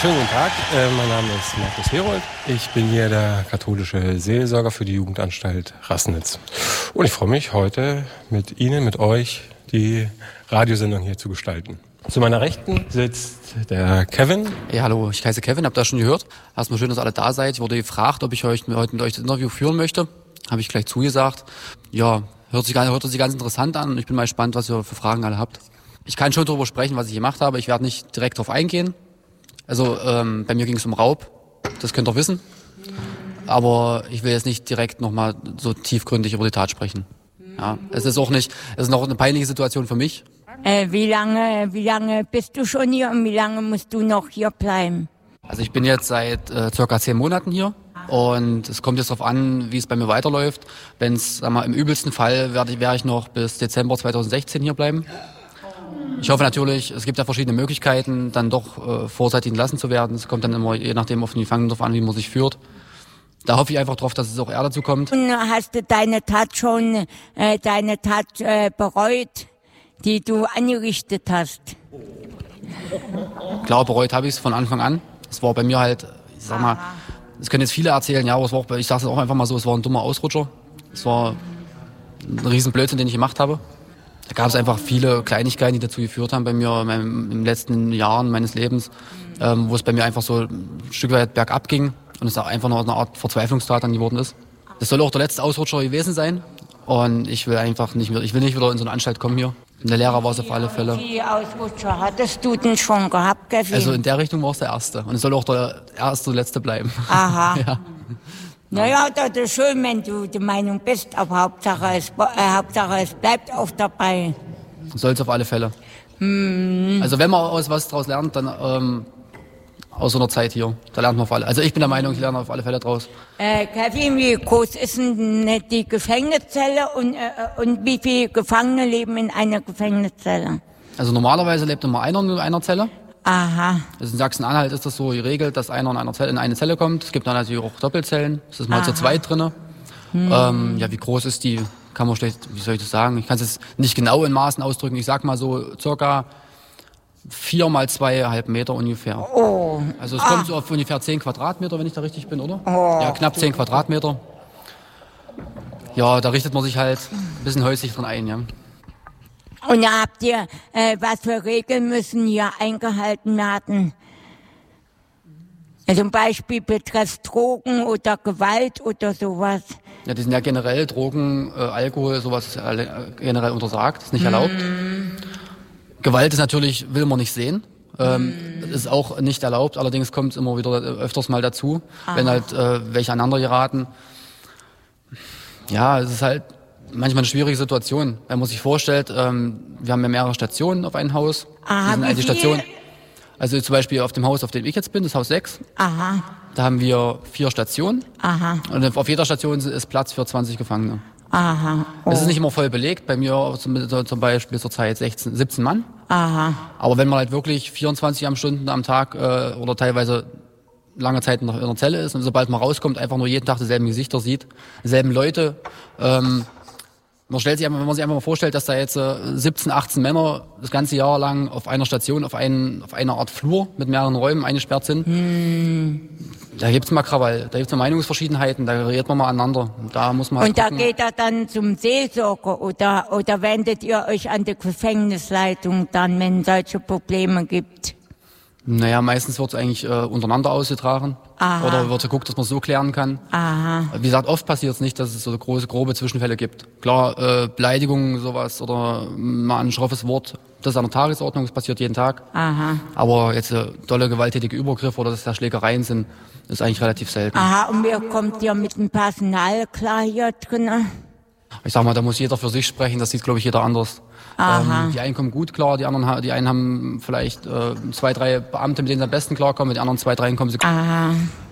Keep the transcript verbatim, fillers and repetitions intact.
schönen guten Tag. Äh, mein Name ist Markus Herold. Ich bin hier der katholische Seelsorger für die Jugendanstalt Rassnitz. Und ich freue mich, heute mit Ihnen, mit euch, die Radiosendung hier zu gestalten. Zu meiner Rechten sitzt der Kevin. Hey, hallo, ich heiße Kevin, habt ihr schon gehört. Erstmal schön, dass ihr alle da seid. Ich wurde gefragt, ob ich heute, heute mit euch das Interview führen möchte. Habe ich gleich zugesagt. Ja, hört sich, hört sich ganz interessant an und ich bin mal gespannt, was ihr für Fragen alle habt. Ich kann schon darüber sprechen, was ich gemacht habe. Ich werde nicht direkt darauf eingehen. Also ähm, bei mir ging es um Raub, das könnt ihr wissen. Aber ich will jetzt nicht direkt nochmal so tiefgründig über die Tat sprechen. Ja, es ist auch nicht, es ist noch eine peinliche Situation für mich. Äh, wie lange, wie lange bist du schon hier und wie lange musst du noch hier bleiben? Also ich bin jetzt seit äh, circa zehn Monaten hier und es kommt jetzt darauf an, wie es bei mir weiterläuft. Wenn es, sag mal, im übelsten Fall werde ich, werde ich noch bis Dezember zweitausendsechzehn hier bleiben. Ich hoffe natürlich, es gibt ja verschiedene Möglichkeiten, dann doch äh, vorzeitig entlassen zu werden. Es kommt dann immer, je nachdem, auf den Gefangenen drauf an, wie man sich führt. Da hoffe ich einfach drauf, dass es auch eher dazu kommt. Und hast du deine Tat schon, äh, deine Tat äh, bereut, die du angerichtet hast? Klar, bereut habe ich es von Anfang an. Es war bei mir halt, ich sag mal, das können jetzt viele erzählen, ja, aber es war auch, ich sage es auch einfach mal so, es war ein dummer Ausrutscher. Es war ein riesen Blödsinn, den ich gemacht habe. Da gab es einfach viele Kleinigkeiten, die dazu geführt haben bei mir in meinem, in den letzten Jahren meines Lebens, ähm, wo es bei mir einfach so ein Stück weit bergab ging und es auch einfach noch eine Art Verzweiflungstat dann geworden ist. Das soll auch der letzte Ausrutscher gewesen sein und ich will einfach nicht mehr, ich will nicht wieder in so eine Anstalt kommen hier. In der Lehrer war es auf alle Fälle. Wie viele Ausrutscher hattest du denn schon gehabt, Kevin? Also in der Richtung war es der erste und es soll auch der erste und letzte bleiben. Aha. Ja. Naja, das ist schön, wenn du der Meinung bist, aber Hauptsache es, äh, Hauptsache es bleibt auch dabei. Soll es auf alle Fälle. Hm. Also wenn man aus was draus lernt, dann ähm, aus so einer Zeit hier, da lernt man auf alle. Also ich bin der Meinung, ich lerne auf alle Fälle draus. Äh, Kevin, wie groß ist denn die Gefängniszelle und, äh, und wie viele Gefangene leben in einer Gefängniszelle? Also normalerweise lebt immer einer in einer Zelle. Aha. Also in Sachsen-Anhalt ist das so geregelt, dass einer in, einer Zelle, in eine Zelle kommt. Es gibt dann natürlich auch Doppelzellen. Das ist mal Aha. zu zweit drinne. Hm. Ähm, ja, wie groß ist die? Kann man schlecht, wie soll ich das sagen? Ich kann es jetzt nicht genau in Maßen ausdrücken. Ich sag mal so circa vier mal zweieinhalb Meter ungefähr. Oh. Also es ah. kommt so auf ungefähr zehn Quadratmeter, wenn ich da richtig bin, oder? Oh. Ja, knapp zehn Quadratmeter. Ja, da richtet man sich halt ein bisschen häuslich dran ein, ja. Und da habt ihr, äh, was für Regeln müssen hier eingehalten werden? Zum Beispiel betrifft Drogen oder Gewalt oder sowas. Ja, die sind ja generell Drogen, äh, Alkohol, sowas ist ja generell untersagt, ist nicht erlaubt. Mm. Gewalt ist natürlich, will man nicht sehen. Ähm, mm. Ist auch nicht erlaubt, allerdings kommt es immer wieder öfters mal dazu, Aha. wenn halt äh, welche aneinander geraten. Ja, es ist halt manchmal eine schwierige Situation, wenn man sich vorstellt, ähm, wir haben ja mehrere Stationen auf ein Haus. Aha, die Station, also zum Beispiel auf dem Haus, auf dem ich jetzt bin, das Haus sechs. Aha. Da haben wir vier Stationen. Aha. Und auf jeder Station ist Platz für zwanzig Gefangene. Aha. Oh. Es ist nicht immer voll belegt, bei mir zum, zum Beispiel zurzeit sechzehn, siebzehn Mann. Aha. Aber wenn man halt wirklich vierundzwanzig Stunden am Tag äh, oder teilweise lange Zeit in der Zelle ist und sobald man rauskommt, einfach nur jeden Tag dieselben Gesichter sieht, dieselben Leute, ähm, man stellt sich einfach, wenn man sich einfach mal vorstellt, dass da jetzt äh, siebzehn, achtzehn Männer das ganze Jahr lang auf einer Station, auf, einen, auf einer Art Flur mit mehreren Räumen eingesperrt sind, hm. da gibt's mal Krawall, da gibt's mal Meinungsverschiedenheiten, da gerät man mal aneinander. Und da muss man halt Und da gucken. geht er dann zum Seelsorger oder, oder wendet ihr euch an die Gefängnisleitung dann, wenn es solche Probleme gibt? Naja, meistens wird's eigentlich äh, untereinander ausgetragen. Aha. Oder wird geguckt, dass man es so klären kann. Aha. Wie gesagt, oft passiert es nicht, dass es so große, grobe Zwischenfälle gibt. Klar, äh, Beleidigungen, sowas oder mal ein schroffes Wort, das ist an der Tagesordnung, das passiert jeden Tag. Aha. Aber jetzt äh, dolle gewalttätige Übergriffe oder dass da Schlägereien sind, ist eigentlich relativ selten. Aha, und wie kommt ihr mit dem Personal klar hier drinnen? Ich sag mal, da muss jeder für sich sprechen, das sieht, glaube ich, jeder anders. Aha. Ähm, die einen kommen gut klar, die anderen, die einen haben vielleicht äh, zwei, drei Beamte, mit denen sie am besten klarkommen, mit den anderen zwei, drei kommen sie. Aha.